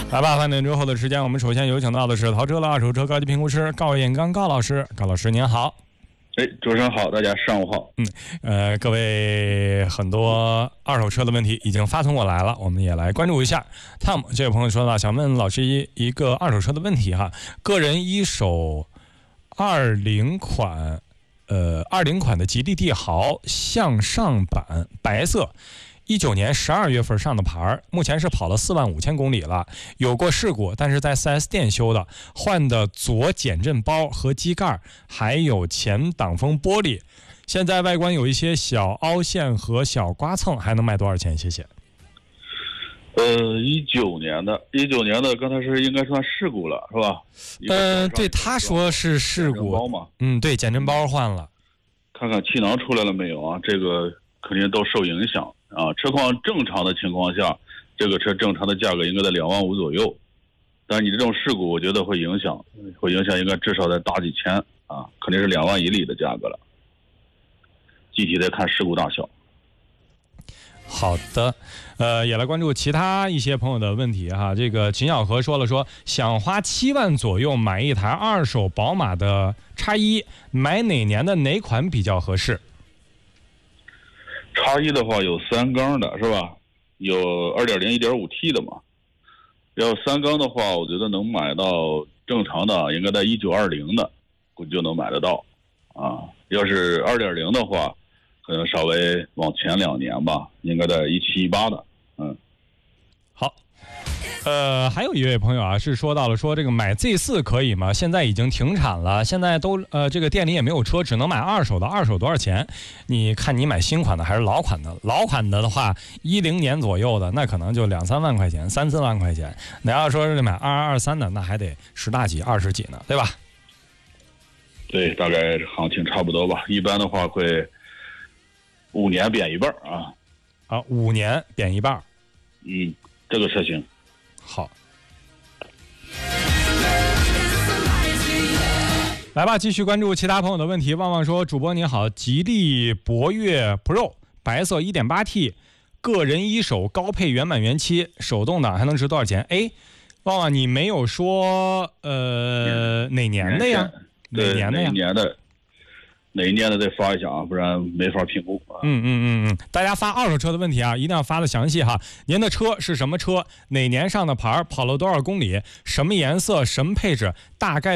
来吧，8点之后的时间，我们首先有请到的是淘车的二手车高级评估师高彦刚高老师。高老师您好。 主持人好，大家上午好。 各位很多二手车的问题已经发送过来了，我们也来关注一下。Tom 这位朋友说到，想问老师一个二手车的问题哈，个人一手20款的吉利帝豪向上版白色。19年12月份上的牌，目前是跑了45000公里了，有过事故，但是在 4S 店修的，换的左减震包和机盖，还有前挡风玻璃。现在外观有一些小凹陷和小刮蹭，还能卖多少钱？谢谢。 19年的，刚才是应该算事故了，是吧？ 对，他说是事故。对，减震包换了。 看看气囊出来了没有啊？这个肯定都受影响。车况正常的情况下，这个车正常的价格应该在2万5左右，但你这种事故，我觉得会影响，应该至少在大几千啊，肯定是2万以里的价格了。具体得看事故大小。 好的，也来关注其他一些朋友的问题哈。这个秦小河说想花7万左右买一台二手宝马的X1，买哪年的哪款比较合适 ？X1的话有3缸的是吧？有2.0、1.5T 的嘛。要3缸的话，我觉得能买到正常的，应该在1920的，估计就能买得到啊。要是2.0的话，可能稍微往前2年吧，应该在17、18的。 好。还有一位朋友啊，是说到了这个买 Z4 可以吗？现在已经停产了，现在都这个店里也没有车，只能买二手的。二手多少钱？你看你买新款的还是老款的？老款的话，10年左右的，那可能就2、3万块钱，3、4万块钱。你要说是买22、23的，那还得10大几、20几呢，对吧？ 对，大概行情差不多吧。一般的话会5年贬一半啊。 5年贬一半。 这个车型。 好，来吧，继续关注其他朋友的问题。旺旺说：“主播你好，吉利博越 Pro 白色 1.8T 个人一手高配原版原漆手动挡还能值多少钱？”旺旺你没有说哪年的呀？哪年的呀？ 哪一年的再发一下啊，不然没法评估啊。 大家发二手车的问题啊，一定要发的详细哈。您的车是什么车？哪年上的牌？跑了多少公里？什么颜色？什么配置？大概